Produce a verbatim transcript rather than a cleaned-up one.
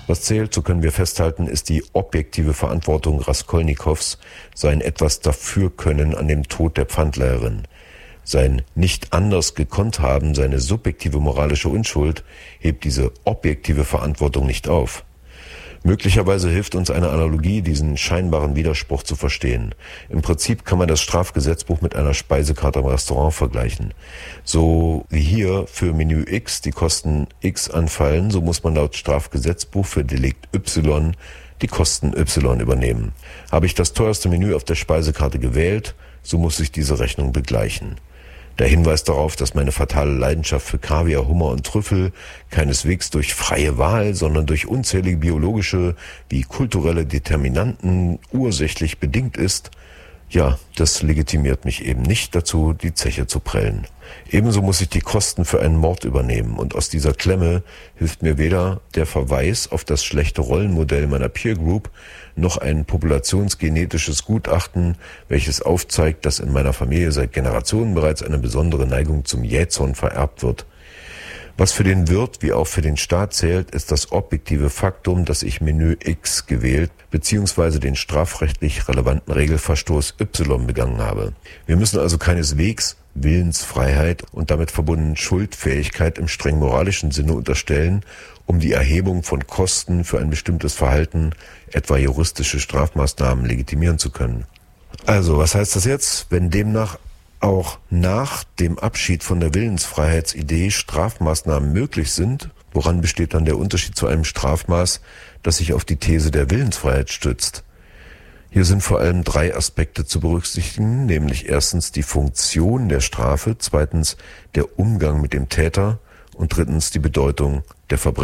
Was zählt, so können wir festhalten, ist die objektive Verantwortung Raskolnikows, sein etwas dafür können an dem Tod der Pfandleiherin. Sein nicht anders gekonnt haben, seine subjektive moralische Unschuld, hebt diese objektive Verantwortung nicht auf. Möglicherweise hilft uns eine Analogie, diesen scheinbaren Widerspruch zu verstehen. Im Prinzip kann man das Strafgesetzbuch mit einer Speisekarte im Restaurant vergleichen. So wie hier für Menü X die Kosten X anfallen, so muss man laut Strafgesetzbuch für Delikt Y die Kosten Y übernehmen. Habe ich das teuerste Menü auf der Speisekarte gewählt, so muss ich diese Rechnung begleichen. Der Hinweis darauf, dass meine fatale Leidenschaft für Kaviar, Hummer und Trüffel keineswegs durch freie Wahl, sondern durch unzählige biologische wie kulturelle Determinanten ursächlich bedingt ist, ja, das legitimiert mich eben nicht dazu, die Zeche zu prellen. Ebenso muss ich die Kosten für einen Mord übernehmen, und aus dieser Klemme hilft mir weder der Verweis auf das schlechte Rollenmodell meiner Peer Group, noch ein populationsgenetisches Gutachten, welches aufzeigt, dass in meiner Familie seit Generationen bereits eine besondere Neigung zum Jähzorn vererbt wird. Was für den Wirt wie auch für den Staat zählt, ist das objektive Faktum, dass ich Menü X gewählt bzw. den strafrechtlich relevanten Regelverstoß Y begangen habe. Wir müssen also keineswegs Willensfreiheit und damit verbunden Schuldfähigkeit im streng moralischen Sinne unterstellen, um die Erhebung von Kosten für ein bestimmtes Verhalten, etwa juristische Strafmaßnahmen, legitimieren zu können. Also, was heißt das jetzt? Wenn demnach auch nach dem Abschied von der Willensfreiheitsidee Strafmaßnahmen möglich sind, woran besteht dann der Unterschied zu einem Strafmaß, das sich auf die These der Willensfreiheit stützt? Hier sind vor allem drei Aspekte zu berücksichtigen, nämlich erstens die Funktion der Strafe, zweitens der Umgang mit dem Täter und drittens die Bedeutung der Verbrechen.